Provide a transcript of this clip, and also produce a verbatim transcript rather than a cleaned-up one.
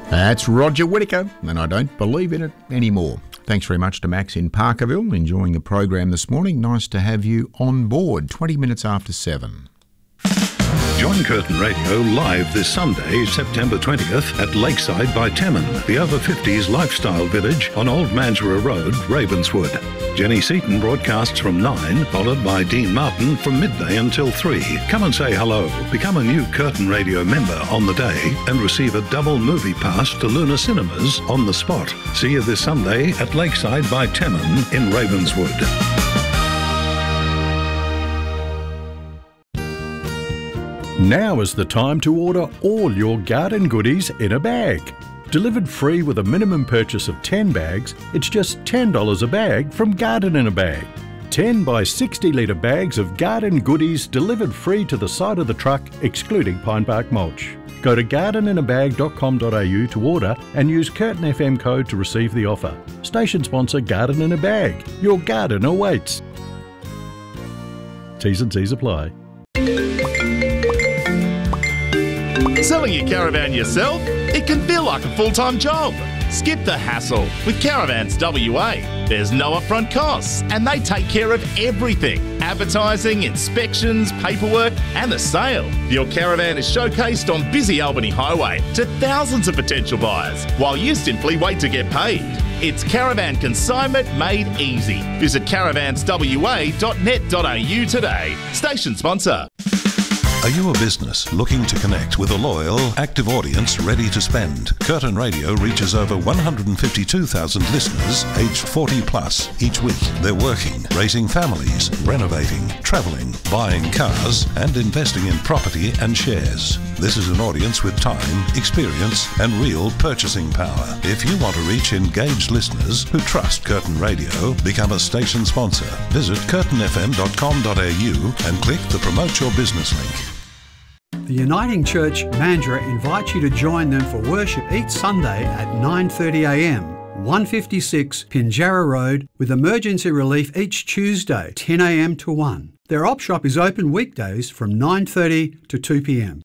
That's Roger Whittaker, and I don't believe in it anymore. Thanks very much to Max in Parkerville, enjoying the program this morning. Nice to have you on board, twenty minutes after seven. Join Curtin Radio live this Sunday, September twentieth at Lakeside by Temmin, the over fifties lifestyle village on Old Mansborough Road, Ravenswood. Jenny Seaton broadcasts from nine, followed by Dean Martin from midday until three. Come and say hello, become a new Curtin Radio member on the day, and receive a double movie pass to Luna Cinemas on the spot. See you this Sunday at Lakeside by Temmin in Ravenswood. Now is the time to order all your garden goodies in a bag. Delivered free with a minimum purchase of ten bags, it's just ten dollars a bag from Garden in a Bag. ten by sixty litre bags of garden goodies delivered free to the side of the truck, excluding pine bark mulch. Go to garden in a bag dot com dot a u to order and use Curtin F M code to receive the offer. Station sponsor Garden in a Bag. Your garden awaits. T's and C's apply. Selling your caravan yourself? It can feel like a full-time job. Skip the hassle with Caravans W A. There's no upfront costs and they take care of everything. Advertising, inspections, paperwork and the sale. Your caravan is showcased on busy Albany Highway to thousands of potential buyers while you simply wait to get paid. It's caravan consignment made easy. Visit caravans w a dot net dot a u today. Station sponsor. Are you a business looking to connect with a loyal, active audience ready to spend? Curtin Radio reaches over one hundred fifty-two thousand listeners aged forty plus each week. They're working, raising families, renovating, travelling, buying cars and investing in property and shares. This is an audience with time, experience and real purchasing power. If you want to reach engaged listeners who trust Curtin Radio, become a station sponsor. Visit curtin f m dot com dot a u and click the Promote Your Business link. The Uniting Church Mandurah invites you to join them for worship each Sunday at nine thirty a m, one fifty-six Pinjarra Road, with emergency relief each Tuesday, ten a m to one. Their op shop is open weekdays from nine thirty to two p m.